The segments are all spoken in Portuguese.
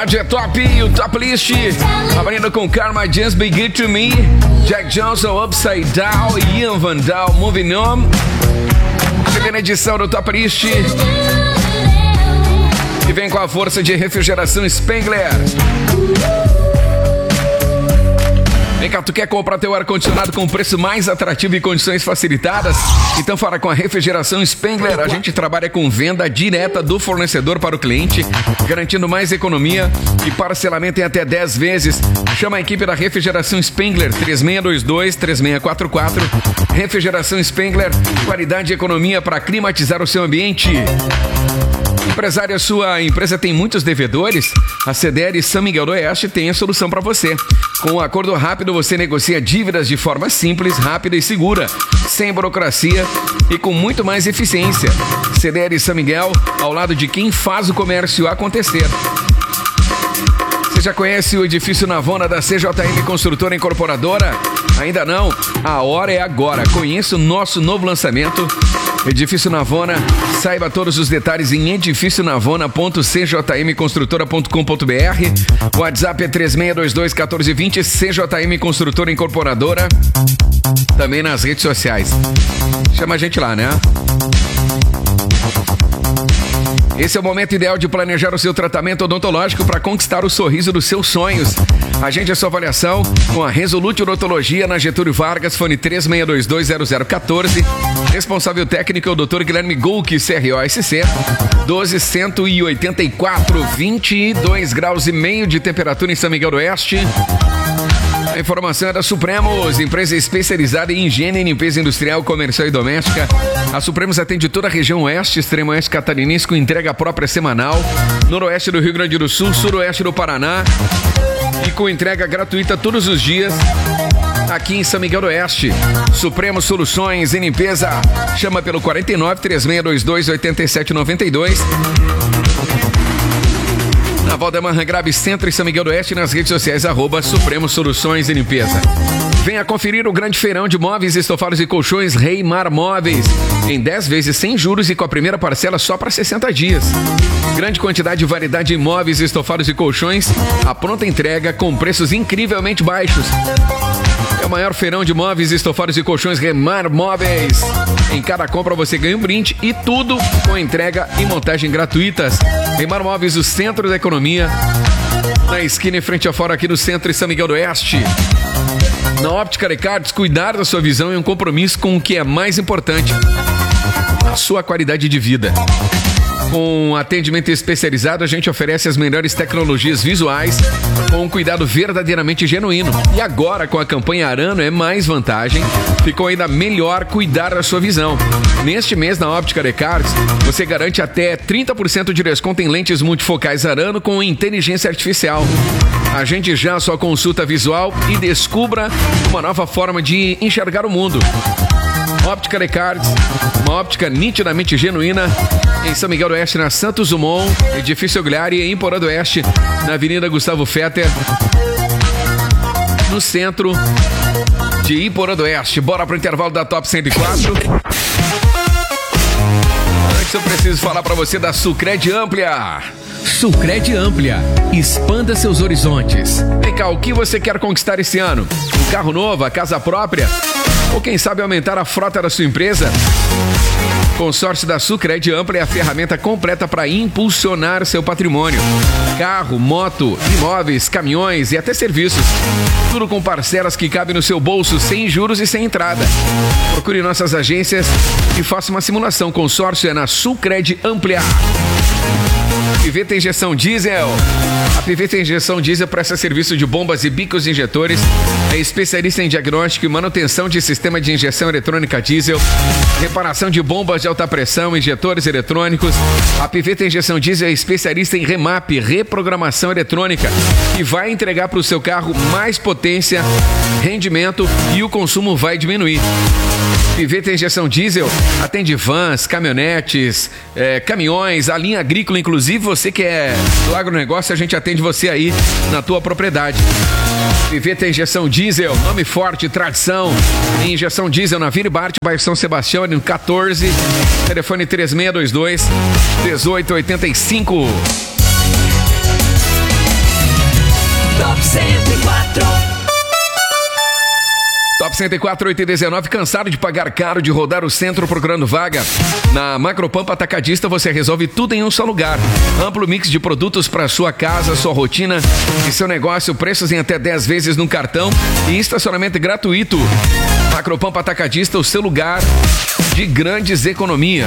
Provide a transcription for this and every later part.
rádio é top e o Top List. Abrindo com Karma Just Be Good To Me, Jack Johnson, Upside Down e Ian Van Dahl, Moving On. Primeira edição do Top List. E vem com a força de refrigeração Spengler. Vem cá, tu quer comprar teu ar-condicionado com preço mais atrativo e condições facilitadas? Então fala com a refrigeração Spengler. A gente trabalha com venda direta do fornecedor para o cliente, garantindo mais economia e parcelamento em até 10 vezes. Chama a equipe da refrigeração Spengler, 3622-3644. Refrigeração Spengler, qualidade e economia para climatizar o seu ambiente. Empresário, sua empresa tem muitos devedores? A CDL São Miguel do Oeste tem a solução para você. Com um acordo rápido, você negocia dívidas de forma simples, rápida e segura, sem burocracia e com muito mais eficiência. CDL São Miguel, ao lado de quem faz o comércio acontecer. Você já conhece o edifício Navona da CJM Construtora Incorporadora? Ainda não? A hora é agora. Conheça o nosso novo lançamento, Edifício Navona. Saiba todos os detalhes em edifícionavona.cjmconstrutora.com.br. O WhatsApp é 3622-1420, CJM Construtora Incorporadora. Também nas redes sociais. Chama a gente lá, né? Esse é o momento ideal de planejar o seu tratamento odontológico para conquistar o sorriso dos seus sonhos. Agende a sua avaliação com a Resolute Odontologia na Getúlio Vargas, fone 3622-0014. Responsável técnico é o Dr. Guilherme Golke, CROSC, 12184, 22 graus e meio de temperatura em São Miguel do Oeste. A informação é da Supremos, empresa especializada em higiene e limpeza industrial, comercial e doméstica. A Supremos atende toda a região oeste, extremo oeste catarinense, com entrega própria semanal, noroeste do Rio Grande do Sul, suroeste do Paraná e com entrega gratuita todos os dias aqui em São Miguel do Oeste. Supremos Soluções em Limpeza. Chama pelo 49-3622-8792. Na Valdemar Rangrabe Centro e São Miguel do Oeste, nas redes sociais, @Supremo Soluções e Limpeza. Venha conferir o grande feirão de móveis, estofados e colchões Reimar Móveis, em 10 vezes sem juros e com a primeira parcela só para 60 dias. Grande quantidade e variedade de móveis, estofados e colchões, a pronta entrega com preços incrivelmente baixos. É o maior feirão de móveis, estofados e colchões Reimar Móveis. Em cada compra você ganha um brinde e tudo com entrega e montagem gratuitas. Reimar Móveis, o centro da economia, na esquina e frente a fora aqui no centro de São Miguel do Oeste. Na Óptica Recards, cuidar da sua visão é um compromisso com o que é mais importante, a sua qualidade de vida. Com atendimento especializado, a gente oferece as melhores tecnologias visuais com um cuidado verdadeiramente genuíno. E agora, com a campanha Arano é mais vantagem, ficou ainda melhor cuidar da sua visão. Neste mês, na Óptica Recards, você garante até 30% de desconto em lentes multifocais Arano com inteligência artificial. Agende já a sua consulta visual e descubra uma nova forma de enxergar o mundo. Óptica Recards, uma óptica nitidamente genuína, em São Miguel do Oeste, na Santos Dumont, Edifício Aguilar, e em Porã do Oeste, na Avenida Gustavo Fetter, no centro de Iporã do Oeste. Bora pro intervalo da Top 104. Antes eu preciso falar pra você da Sucred Amplia. Sucred Amplia, expanda seus horizontes. Vem cá, o que você quer conquistar esse ano? Um carro novo, a casa própria? Ou quem sabe aumentar a frota da sua empresa? Consórcio da Sucred Amplia é a ferramenta completa para impulsionar seu patrimônio. Carro, moto, imóveis, caminhões e até serviços. Tudo com parcelas que cabem no seu bolso, sem juros e sem entrada. Procure nossas agências e faça uma simulação. Consórcio é na Sucred Amplia. Piveta Injeção Diesel. A Piveta Injeção Diesel presta serviço de bombas e bicos injetores. É especialista em diagnóstico e manutenção de sistema de injeção eletrônica diesel, reparação de bombas de alta pressão, injetores eletrônicos. A Piveta Injeção Diesel é especialista em remap, reprogramação eletrônica, que vai entregar para o seu carro mais potência, rendimento e o consumo vai diminuir. Piveta Injeção Diesel atende vans, caminhonetes, caminhões, a linha agrícola, inclusive você que é do agronegócio, a gente atende você aí na tua propriedade. Piveta Injeção Diesel, nome forte, tradição. Em Injeção Diesel na Vila Bart, bairro São Sebastião, no 14, telefone 3622-1885. Top 104. Top 104, 8 e 19, cansado de pagar caro, de rodar o centro procurando vaga? Na Macropampa Atacadista você resolve tudo em um só lugar. Amplo mix de produtos para sua casa, sua rotina e seu negócio, preços em até 10 vezes no cartão e estacionamento gratuito. Macropampa Atacadista, o seu lugar de grandes economias.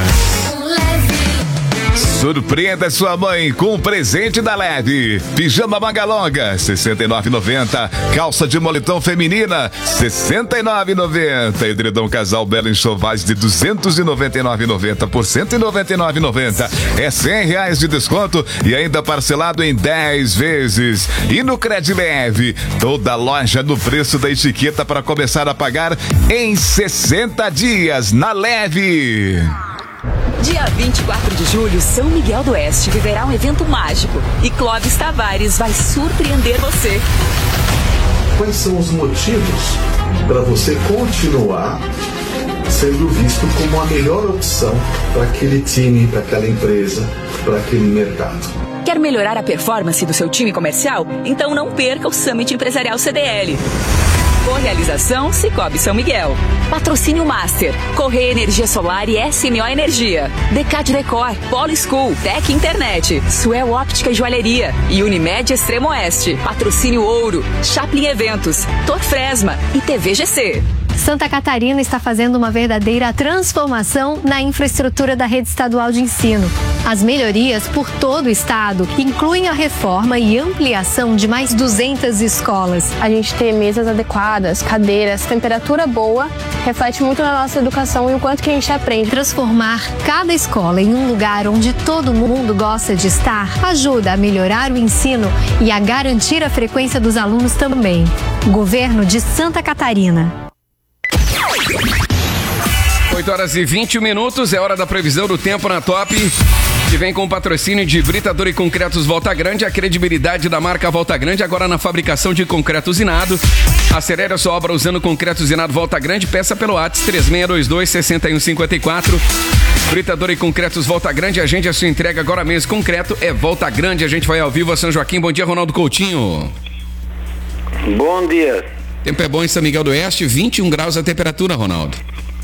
Surpreenda sua mãe com um presente da Leve. Pijama manga longa, R$ 69,90. Calça de moletom feminina, R$ 69,90. Edredom casal belo enxovais de R$ 299,90 por R$ 199,90. É R$100 de desconto e ainda parcelado em 10 vezes. E no Credileve, toda loja no preço da etiqueta para começar a pagar em 60 dias na Leve. Dia 24 de julho, São Miguel do Oeste viverá um evento mágico e Clóvis Tavares vai surpreender você. Quais são os motivos para você continuar sendo visto como a melhor opção para aquele time, para aquela empresa, para aquele mercado? Quer melhorar a performance do seu time comercial? Então não perca o Summit Empresarial CDL. Realização Cicobi São Miguel. Patrocínio Master, Correia Energia Solar e SMO Energia. Decad Decor, Polo School, Tec Internet, Suel Óptica e Joalheria e Unimed Extremo Oeste. Patrocínio Ouro, Chaplin Eventos, Torfresma e TVGC. Santa Catarina está fazendo uma verdadeira transformação na infraestrutura da rede estadual de ensino. As melhorias por todo o estado incluem a reforma e ampliação de mais 200 escolas. A gente ter mesas adequadas, cadeiras, temperatura boa, reflete muito na nossa educação e o quanto que a gente aprende. Transformar cada escola em um lugar onde todo mundo gosta de estar ajuda a melhorar o ensino e a garantir a frequência dos alunos também. Governo de Santa Catarina. 8 horas e 21 minutos, é hora da previsão do tempo na Top, que vem com o patrocínio de Britador e Concretos Volta Grande, a credibilidade da marca Volta Grande, agora na fabricação de concreto usinado. Acelere a sua obra usando concreto usinado Volta Grande, peça pelo WhatsApp 3622-6154. Britador e Concretos Volta Grande, agende a sua entrega agora mesmo. Concreto é Volta Grande, a gente vai ao vivo a São Joaquim. Bom dia, Ronaldo Coutinho. Bom dia. Tempo é bom em São Miguel do Oeste, 21 graus a temperatura, Ronaldo.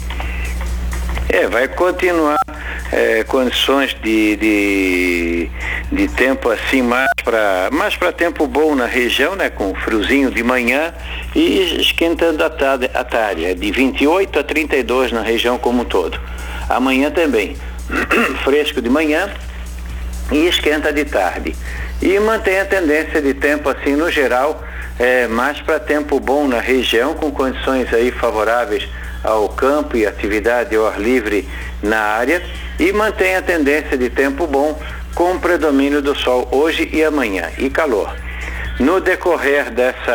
Vai continuar condições de tempo assim mais para tempo bom na região, né, com friozinho de manhã e esquentando à tarde, de 28 a 32 na região como um todo. Amanhã também fresco de manhã e esquenta de tarde. E mantém a tendência de tempo assim no geral, mais para tempo bom na região, com condições aí favoráveis ao campo e atividade ao ar livre na área, e mantém a tendência de tempo bom com o predomínio do sol hoje e amanhã e calor. No decorrer dessa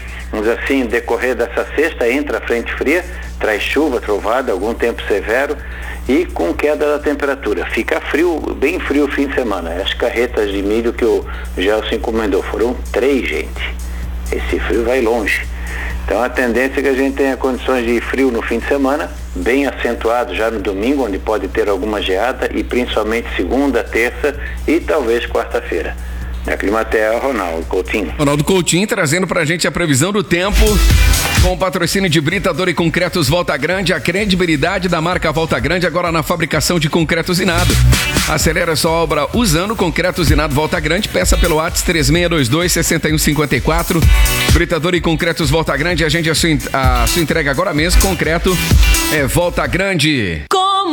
sexta entra a frente fria, traz chuva, trovada, algum tempo severo e com queda da temperatura. Fica frio, bem frio o fim de semana. As carretas de milho que o Gelson encomendou foram 3, gente. Esse frio vai longe. Então a tendência é que a gente tenha condições de frio no fim de semana, bem acentuado já no domingo, onde pode ter alguma geada, e principalmente segunda, terça e talvez quarta-feira. Na Climatea, Ronaldo Coutinho. Ronaldo Coutinho trazendo pra gente a previsão do tempo, com o patrocínio de Britador e Concretos Volta Grande, a credibilidade da marca Volta Grande, agora na fabricação de concreto usinado. Acelera sua obra usando concreto usinado Volta Grande, peça pelo WhatsApp 3622-6154. Britador e Concretos Volta Grande, agende a sua entrega agora mesmo. Concreto é Volta Grande.